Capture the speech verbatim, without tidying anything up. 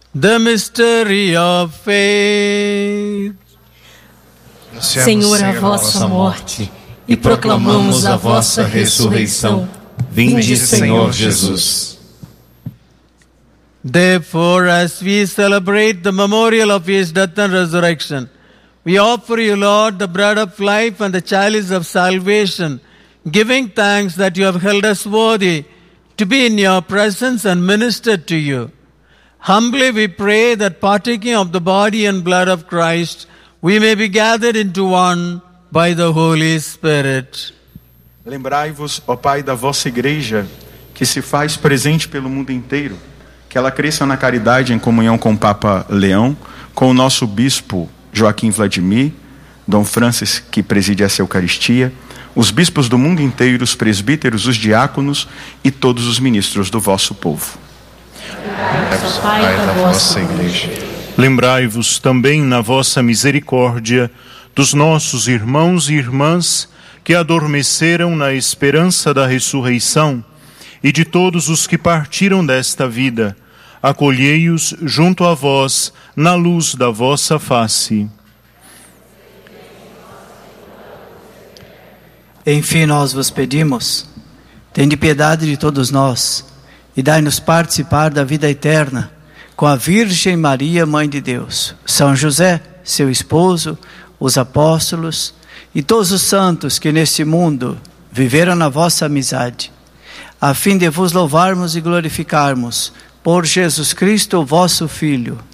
The mystery of faith. Senhor, a vossa morte, e proclamamos a vossa ressurreição. Vinde, Senhor Jesus. Therefore, as we celebrate the memorial of his death and resurrection, we offer you, Lord, the bread of life and the chalice of salvation, giving thanks that you have held us worthy to be in your presence and ministered to you. Humbly we pray that partaking of the body and blood of Christ, we may be gathered into one by the Holy Spirit. Lembrai-vos, ó Pai, da vossa igreja, que se faz presente pelo mundo inteiro, que ela cresça na caridade em comunhão com o Papa Leão, com o nosso bispo Joaquim Vladimir, Dom Francis, que preside essa Eucaristia, os bispos do mundo inteiro, os presbíteros, os diáconos e todos os ministros do vosso povo. Lembrai-vos, Pai, da vossa igreja. Lembrai-vos também na vossa misericórdia dos nossos irmãos e irmãs que adormeceram na esperança da ressurreição e de todos os que partiram desta vida. Acolhei-os junto a vós na luz da vossa face. Enfim, nós vos pedimos, tende piedade de todos nós e dai-nos participar da vida eterna com a Virgem Maria, Mãe de Deus, São José, seu esposo, os apóstolos e todos os santos que neste mundo viveram na vossa amizade, a fim de vos louvarmos e glorificarmos por Jesus Cristo, vosso Filho,